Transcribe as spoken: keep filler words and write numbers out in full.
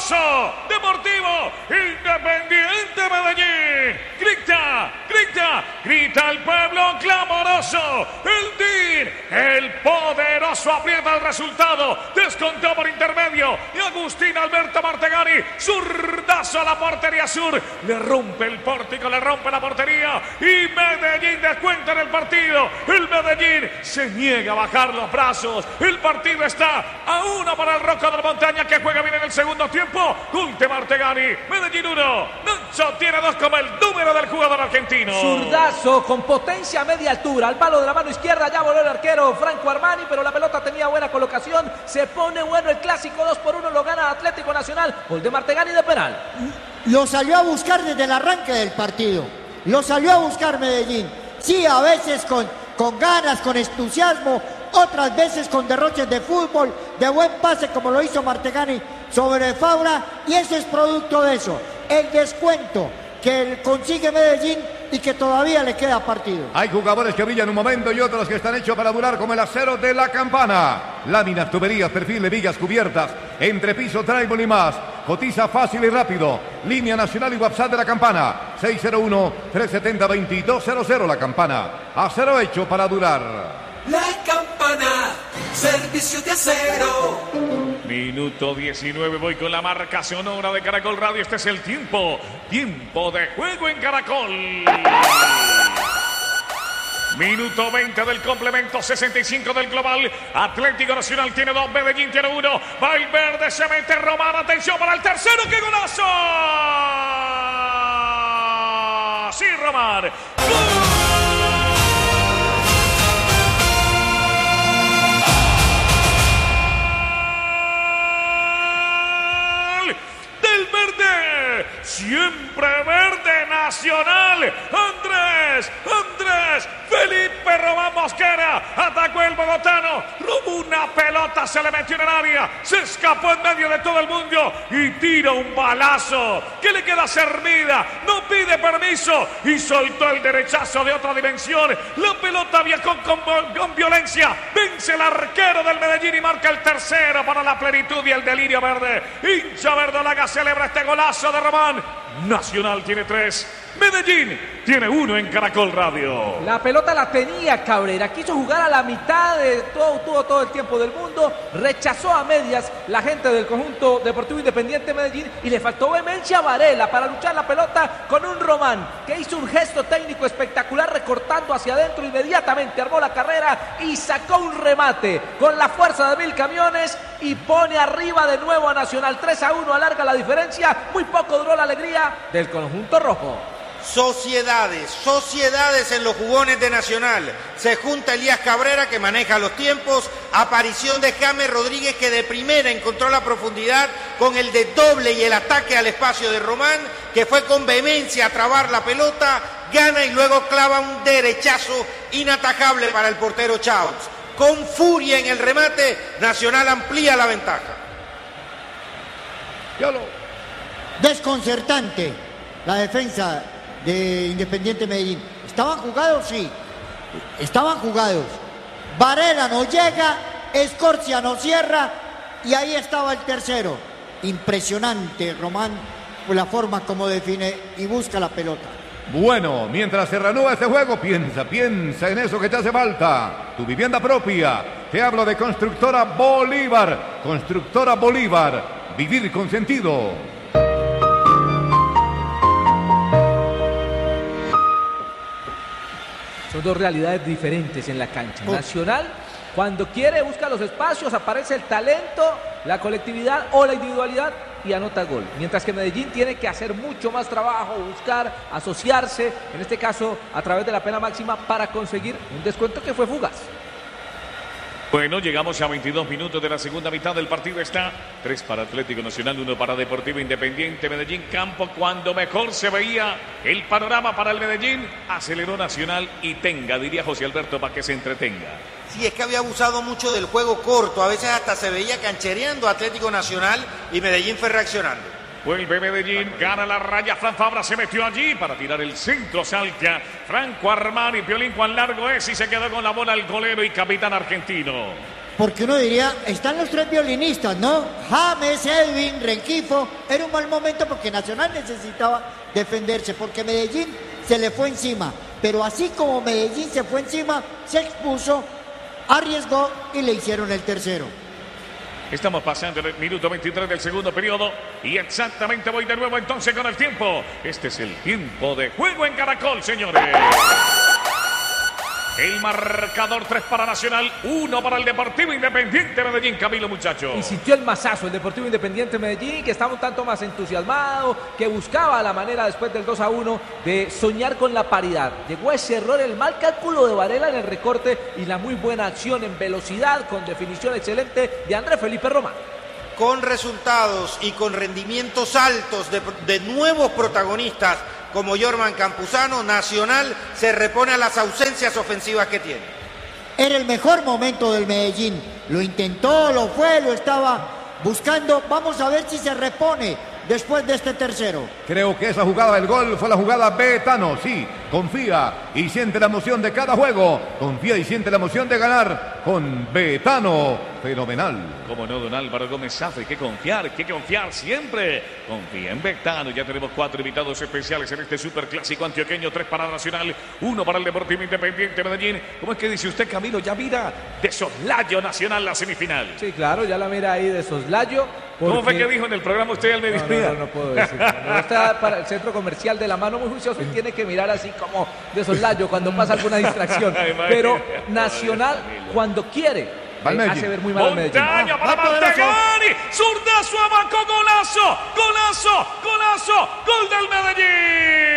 Clamoroso, Deportivo Independiente Medellín. Grita, grita, grita el pueblo clamoroso. El D I N, el poderoso, aprieta el resultado. Descontó por intermedio y Agustín Alberto Martegani, zurdazo a la portería sur. Le rompe el pórtico, le rompe la portería y Medellín descuenta en el partido. El Medellín se niega a bajar los brazos. El partido está a uno para el Rocco de la Montaña, que juega bien en el segundo tiempo. Gol de Martegani. Medellín uno. Nacho tiene dos como el número del jugador argentino. Zurdazo con potencia a media altura. Al palo de la mano izquierda ya voló el arquero Franco Armani, pero la pelota tenía buena colocación. Se pone bueno el clásico. dos por uno lo gana Atlético Nacional. Gol de Martegani de penal. Lo salió a buscar desde el arranque del partido. Lo salió a buscar Medellín. Sí, a veces con, con ganas, con entusiasmo. Otras veces con derroches de fútbol, de buen pase como lo hizo Martegani sobre Fabra, y eso es producto de eso, el descuento que consigue Medellín y que todavía le queda partido. Hay jugadores que brillan un momento y otros que están hechos para durar, como el acero de la Campana. Láminas, tuberías, perfiles, vigas, cubiertas, entrepiso, drywall y más. Cotiza fácil y rápido. Línea nacional y WhatsApp de la Campana. seis cero uno, tres siete cero, dos dos cero cero. La Campana. Acero hecho para durar. La Campana, servicio de acero. Minuto diecinueve, voy con la marca sonora de Caracol Radio. Este es el tiempo, tiempo de juego en Caracol. Minuto veinte del complemento, sesenta y cinco del global. Atlético Nacional tiene dos, Medellín tiene uno. Valverde se mete, Román, atención para el tercero, ¡qué golazo! Sí, Román. ¡Gol! Siempre verde Nacional. Andrés, Andrés, Felipe Román Mosquera. Atacó el bogotano. Robó una pelota, se le metió en el área. Se escapó en medio de todo el mundo y tira un balazo que le queda servida. No pide permiso y soltó el derechazo de otra dimensión. La pelota viajó con, con violencia. Vence el arquero del Medellín y marca el tercero para la plenitud y el delirio verde. Hincha verdolaga celebra este golazo de Román. Nacional tiene tres, Medellín tiene uno en Caracol Radio. La pelota la tenía Cabrera, quiso jugar a la mitad de todo, tuvo todo el tiempo del mundo, rechazó a medias la gente del conjunto Deportivo Independiente Medellín y le faltó vehemencia a Varela para luchar la pelota con un Román que hizo un gesto técnico espectacular recortando hacia adentro, inmediatamente armó la carrera y sacó un remate con la fuerza de mil camiones y pone arriba de nuevo a Nacional. Tres a uno, alarga la diferencia, muy poco duró la alegría del conjunto rojo. Sociedades, sociedades en los jugones de Nacional. Se junta Elías Cabrera, que maneja los tiempos. Aparición de James Rodríguez, que de primera encontró la profundidad con el desdoble y el ataque al espacio de Román, que fue con vehemencia a trabar la pelota, gana y luego clava un derechazo inatajable para el portero Chávez. Con furia en el remate, Nacional amplía la ventaja. Desconcertante la defensa de Independiente Medellín. ¿Estaban jugados? Sí. Estaban jugados. Varela no llega, Escorcia no cierra y ahí estaba el tercero. Impresionante, Román, por la forma como define y busca la pelota. Bueno, mientras se reanuda este juego, piensa, piensa en eso que te hace falta. Tu vivienda propia. Te hablo de Constructora Bolívar. Constructora Bolívar. Vivir con sentido. Son dos realidades diferentes en la cancha. Nacional, cuando quiere, busca los espacios, aparece el talento, la colectividad o la individualidad y anota gol. Mientras que Medellín tiene que hacer mucho más trabajo, buscar, asociarse, en este caso a través de la pena máxima para conseguir un descuento que fue fugaz. Bueno, llegamos a veintidós minutos de la segunda mitad del partido. Está tres para Atlético Nacional, uno para Deportivo Independiente Medellín. Campo cuando mejor se veía el panorama para el Medellín. Aceleró Nacional y tenga, diría José Alberto, para que se entretenga. Sí, es que había abusado mucho del juego corto. A veces hasta se veía canchereando Atlético Nacional y Medellín fue reaccionando. Vuelve Medellín, gana la raya. Fran Fabra se metió allí para tirar el centro. Salta Franco Armani, Piolín cuán largo es y se quedó con la bola el golero y capitán argentino. Porque uno diría, están los tres violinistas, ¿no? James, Edwin, Renquifo. Era un mal momento porque Nacional necesitaba defenderse, porque Medellín se le fue encima. Pero así como Medellín se fue encima, se expuso, arriesgó y le hicieron el tercero. Estamos pasando el minuto veintitrés del segundo periodo y exactamente voy de nuevo entonces con el tiempo. Este es el tiempo de juego en Caracol, señores. El marcador tres para Nacional, uno para el Deportivo Independiente Medellín, Camilo, muchacho. Y sintió el masazo el Deportivo Independiente Medellín, que estaba un tanto más entusiasmado, que buscaba la manera después del dos a uno de soñar con la paridad. Llegó a ese error, el mal cálculo de Varela en el recorte y la muy buena acción en velocidad, con definición excelente de Andrés Felipe Román. Con resultados y con rendimientos altos de, de nuevos protagonistas como Jorman Campuzano, Nacional se repone a las ausencias ofensivas que tiene. Era el mejor momento del Medellín. Lo intentó, lo fue, lo estaba buscando. Vamos a ver si se repone después de este tercero. Creo que esa jugada del gol fue la jugada Betano. Sí, confía y siente la emoción de cada juego. Confía y siente la emoción de ganar con Betano. Fenomenal. Como no, don Álvaro Gómez Zafra, hay que confiar, hay que confiar siempre. Confía en Betano. Ya tenemos cuatro invitados especiales en este superclásico antioqueño. Tres para Nacional, uno para el Deportivo Independiente Medellín. ¿Cómo es que dice usted, Camilo? Ya mira de soslayo Nacional la semifinal. Sí, claro, ya la mira ahí de soslayo. Porque... ¿Cómo fue que dijo en el programa usted al mediodía? No, no, no, no puedo decir. No está para el centro comercial de la mano muy juicioso y tiene que mirar así como de soslayo cuando pasa alguna distracción. Pero Nacional, cuando quiere, Eh, hace ver muy mal al Medellín. Montaña para Martegani, zurdazo abajo, golazo, golazo, golazo, gol del Medellín.